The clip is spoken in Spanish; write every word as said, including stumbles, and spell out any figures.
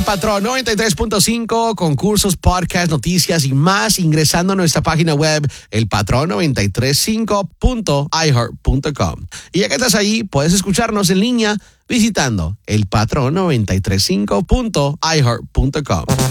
El Patrón noventa y tres punto cinco, concursos, podcasts, noticias y más, ingresando a nuestra página web, el patrón noventa y tres punto cinco punto i heart punto com. Y ya que estás ahí, puedes escucharnos en línea visitando el patrón noventa y tres punto cinco punto i heart punto com.